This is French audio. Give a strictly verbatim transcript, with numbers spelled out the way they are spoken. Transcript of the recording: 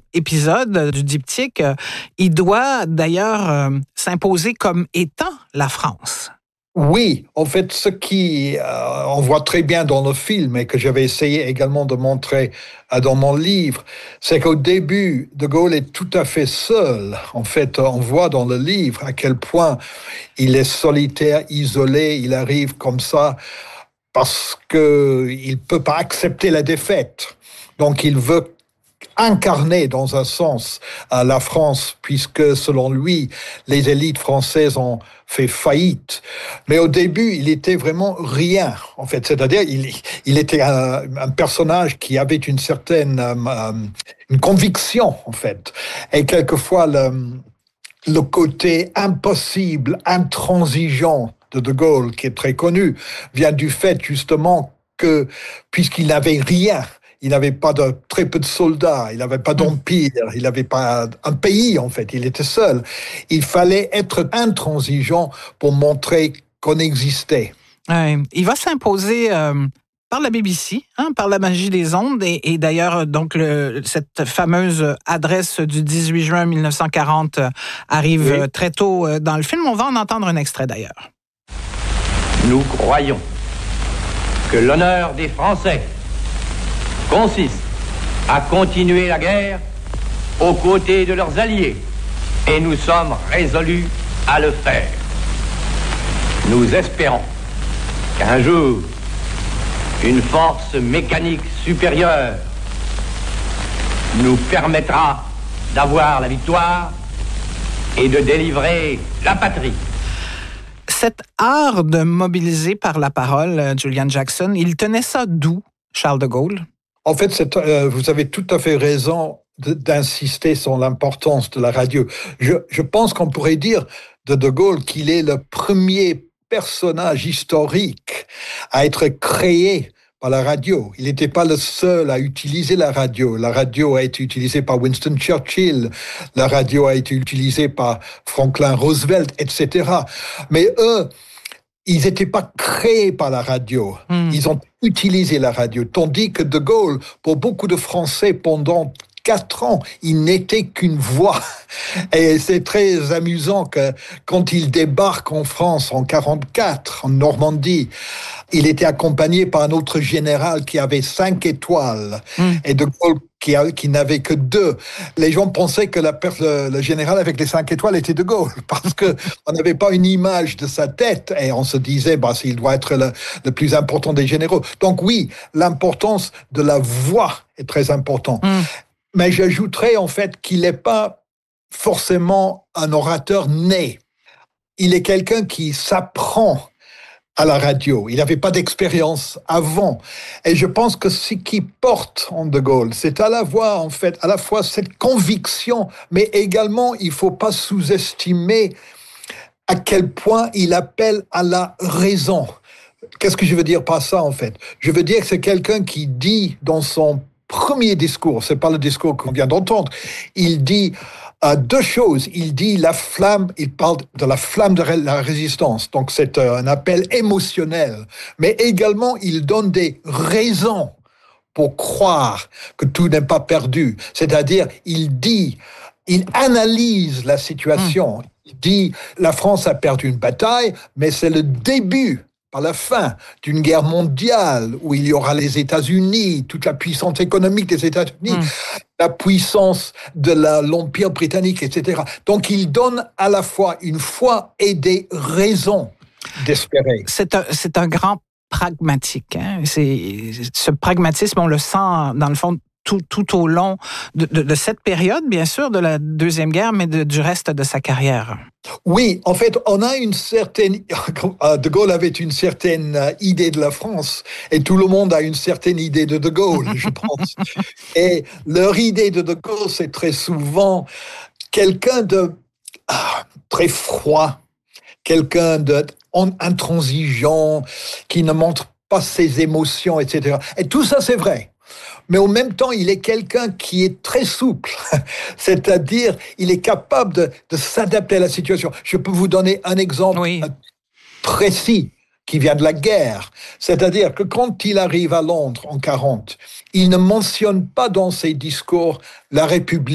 épisode du diptyque, il doit d'ailleurs euh, s'imposer comme étant la France. Oui, en fait, ce qui euh, on voit très bien dans le film et que j'avais essayé également de montrer euh, dans mon livre, c'est qu'au début, De Gaulle est tout à fait seul. En fait, on voit dans le livre à quel point il est solitaire, isolé, il arrive comme ça parce qu'il ne peut pas accepter la défaite. Donc, il veut incarner dans un sens la France, puisque selon lui, les élites françaises ont fait faillite. Mais au début, il était vraiment rien, en fait. C'est-à-dire, il, il était un, un personnage qui avait une certaine euh, une conviction, en fait. Et quelquefois, le, le côté impossible, intransigeant de De Gaulle, qui est très connu, vient du fait, justement, que, puisqu'il n'avait rien, il n'avait pas de très peu de soldats, il n'avait pas d'empire, il n'avait pas un pays, en fait, il était seul. Il fallait être intransigeant pour montrer qu'on existait. Ouais, il va s'imposer euh, par la B B C, hein, par la magie des ondes, et, et d'ailleurs, donc le, cette fameuse adresse du dix-huit juin mille neuf cent quarante arrive oui. très tôt dans le film. On va en entendre un extrait, d'ailleurs. Nous croyons que l'honneur des Français consiste à continuer la guerre aux côtés de leurs alliés, et nous sommes résolus à le faire. Nous espérons qu'un jour, une force mécanique supérieure nous permettra d'avoir la victoire et de délivrer la patrie. Cet art de mobiliser par la parole, Julian Jackson, il tenait ça d'où, Charles de Gaulle? En fait, c'est, euh, vous avez tout à fait raison de, d'insister sur l'importance de la radio. Je, je pense qu'on pourrait dire de De Gaulle qu'il est le premier personnage historique à être créé par la radio. Il n'était pas le seul à utiliser la radio. La radio a été utilisée par Winston Churchill, la radio a été utilisée par Franklin Roosevelt, et cetera. Mais eux, ils n'étaient pas créés par la radio. Mmh. Ils ont utilisé la radio. Tandis que De Gaulle, pour beaucoup de Français, pendant quatre ans, il n'était qu'une voix. Et c'est très amusant que quand il débarque en France en quarante-quatre, en Normandie, il était accompagné par un autre général qui avait cinq étoiles. Mmh. Et De Gaulle qui, a, qui n'avait que deux. Les gens pensaient que la, le, le général avec les cinq étoiles était De Gaulle, parce qu'on n'avait pas une image de sa tête, et on se disait, bah, il doit être le, le plus important des généraux. Donc oui, l'importance de la voix est très importante. Mm. Mais j'ajouterais en fait qu'il n'est pas forcément un orateur né. Il est quelqu'un qui s'apprend à la radio. Il n'avait pas d'expérience avant. Et je pense que ce qui porte en De Gaulle, c'est à la fois, en fait, à la fois cette conviction, mais également, il ne faut pas sous-estimer à quel point il appelle à la raison. Qu'est-ce que je veux dire par ça, en fait? Je veux dire que c'est quelqu'un qui dit dans son premier discours, c'est pas le discours qu'on vient d'entendre, il dit Euh, deux choses. Il dit la flamme, il parle de la flamme de la résistance. Donc, c'est un appel émotionnel. Mais également, il donne des raisons pour croire que tout n'est pas perdu. C'est-à-dire, il dit, il analyse la situation. Mmh. Il dit, la France a perdu une bataille, mais c'est le début, par la fin d'une guerre mondiale où il y aura les États-Unis, toute la puissance économique des États-Unis, mmh. la puissance de la, l'Empire britannique, et cetera. Donc, il donne à la fois une foi et des raisons d'espérer. C'est un, c'est un grand pragmatique. Hein? C'est, ce pragmatisme, on le sent, dans le fond, tout, tout au long de, de, de cette période, bien sûr, de la Deuxième Guerre, mais de, du reste de sa carrière. Oui, en fait, on a une certaine... De Gaulle avait une certaine idée de la France, et tout le monde a une certaine idée de De Gaulle, je pense. Et leur idée de De Gaulle, c'est très souvent quelqu'un de ah, très froid, quelqu'un d'intransigeant, qui ne montre pas ses émotions, et cetera. Et tout ça, c'est vrai. Mais en même temps, il est quelqu'un qui est très souple. C'est-à-dire, il est capable de, de s'adapter à la situation. Je peux vous donner un exemple oui. précis qui vient de la guerre. C'est-à-dire que quand il arrive à Londres en quarante, il ne mentionne pas dans ses discours la République.